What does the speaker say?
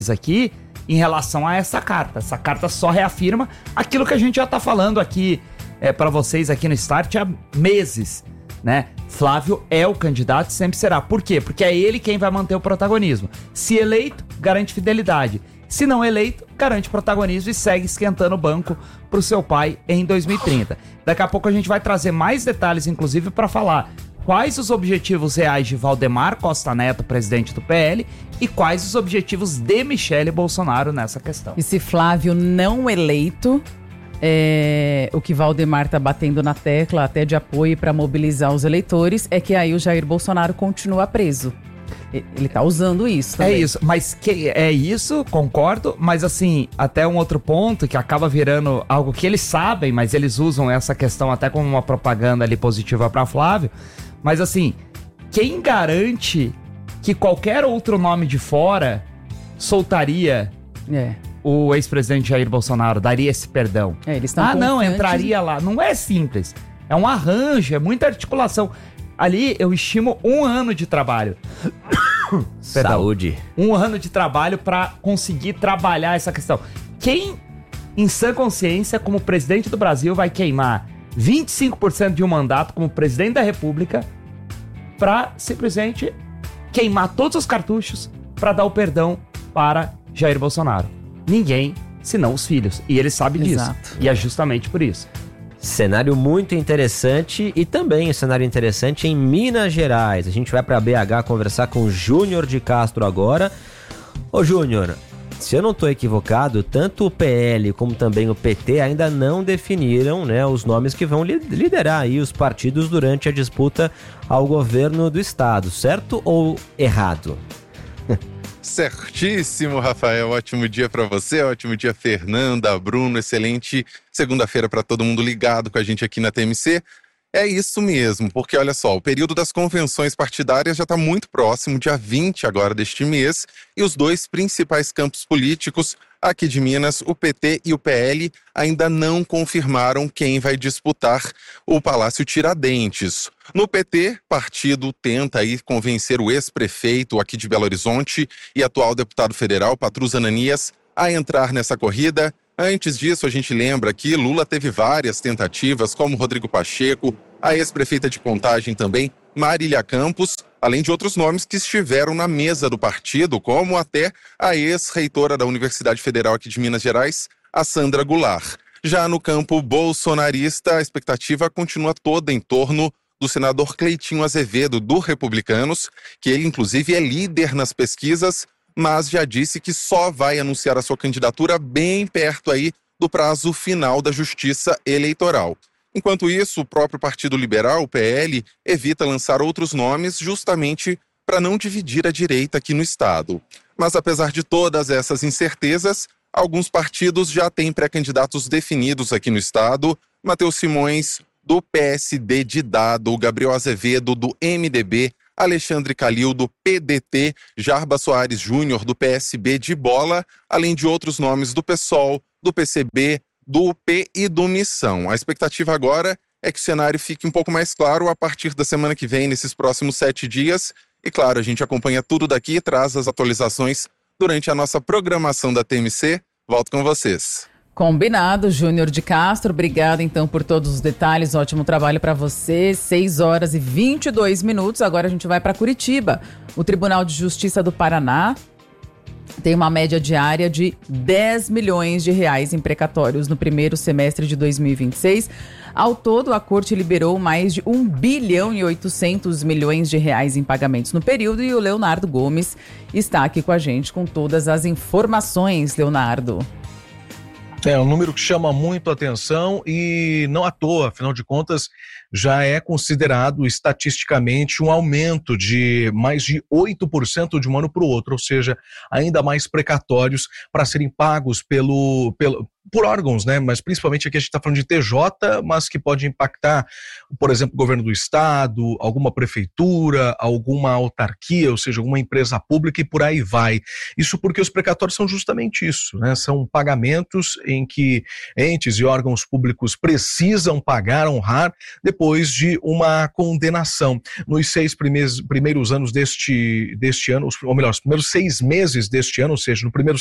aqui em relação a essa carta. Essa carta só reafirma aquilo que a gente já está falando aqui para vocês aqui no Start há meses, né? Flávio é o candidato e sempre será. Por quê? Porque é ele quem vai manter o protagonismo. Se eleito, garante fidelidade. Se não eleito, garante protagonismo e segue esquentando o banco pro seu pai em 2030. Daqui a pouco a gente vai trazer mais detalhes, inclusive, para falar quais os objetivos reais de Valdemar Costa Neto, presidente do PL, e quais os objetivos de Michele Bolsonaro nessa questão. E se Flávio não eleito, o que Valdemar tá batendo na tecla, até de apoio para mobilizar os eleitores, é que aí o Jair Bolsonaro continua preso. Ele tá usando isso também. É isso, mas isso, concordo, mas assim, até um outro ponto que acaba virando algo que eles sabem, mas eles usam essa questão até como uma propaganda ali positiva para Flávio, mas assim, quem garante que qualquer outro nome de fora soltaria o ex-presidente Jair Bolsonaro, daria esse perdão? Eles estão não, entraria lá. Não é simples, é um arranjo, é muita articulação. Ali eu estimo 1 ano de trabalho. Saúde. 1 ano de trabalho para conseguir trabalhar essa questão. Quem, em sã consciência, como presidente do Brasil, vai queimar 25% de um mandato como presidente da República para simplesmente queimar todos os cartuchos para dar o perdão para Jair Bolsonaro? Ninguém, senão os filhos. E ele sabe disso. E é justamente por isso. Cenário muito interessante e também um cenário interessante em Minas Gerais. A gente vai para BH conversar com o Júnior de Castro agora. Ô Júnior, se eu não estou equivocado, tanto o PL como também o PT ainda não definiram, né, os nomes que vão liderar aí os partidos durante a disputa ao governo do estado, certo ou errado? Certíssimo, Rafael. Ótimo dia para você, ótimo dia, Fernanda, Bruno. Excelente segunda-feira para todo mundo ligado com a gente aqui na TMC. É isso mesmo, porque olha só, o período das convenções partidárias já está muito próximo, dia 20 agora deste mês, e os 2 principais campos políticos aqui de Minas, o PT e o PL, ainda não confirmaram quem vai disputar o Palácio Tiradentes. No PT, partido tenta aí convencer o ex-prefeito aqui de Belo Horizonte e atual deputado federal, Patrus Ananias, a entrar nessa corrida. Antes disso, a gente lembra que Lula teve várias tentativas, como Rodrigo Pacheco, a ex-prefeita de Contagem também, Marília Campos, além de outros nomes que estiveram na mesa do partido, como até a ex-reitora da Universidade Federal aqui de Minas Gerais, a Sandra Goulart. Já no campo bolsonarista, a expectativa continua toda em torno do senador Cleitinho Azevedo, do Republicanos, que ele inclusive é líder nas pesquisas, mas já disse que só vai anunciar a sua candidatura bem perto aí do prazo final da Justiça Eleitoral. Enquanto isso, o próprio Partido Liberal, o PL, evita lançar outros nomes justamente para não dividir a direita aqui no estado. Mas apesar de todas essas incertezas, alguns partidos já têm pré-candidatos definidos aqui no estado. Matheus Simões, do PSD de Dado, Gabriel Azevedo, do MDB, Alexandre Calil, do PDT, Jarba Soares Júnior, do PSB de Bola, além de outros nomes do PSOL, do PCB, do UP e do Missão. A expectativa agora é que o cenário fique um pouco mais claro a partir da semana que vem, nesses próximos 7 dias. E claro, a gente acompanha tudo daqui e traz as atualizações durante a nossa programação da TMC. Volto com vocês. Combinado, Júnior de Castro. Obrigada, então, por todos os detalhes. Ótimo trabalho para você. 6h22. Agora a gente vai para Curitiba. O Tribunal de Justiça do Paraná tem uma média diária de 10 milhões de reais em precatórios no primeiro semestre de 2026. Ao todo, a Corte liberou mais de 1 bilhão e 800 milhões de reais em pagamentos no período. E o Leonardo Gomes está aqui com a gente com todas as informações. Leonardo. É um número que chama muito a atenção e não à toa, afinal de contas, já é considerado estatisticamente um aumento de mais de 8% de um ano para o outro, ou seja, ainda mais precatórios para serem pagos por órgãos, né? Mas principalmente aqui a gente está falando de TJ, mas que pode impactar, por exemplo, o governo do estado, alguma prefeitura, alguma autarquia, ou seja, alguma empresa pública e por aí vai. Isso porque os precatórios são justamente isso, né? São pagamentos em que entes e órgãos públicos precisam pagar, honrar, depois de uma condenação. Nos 6 primeiros anos deste ano, ou melhor, os primeiros 6 meses deste ano, ou seja, no primeiro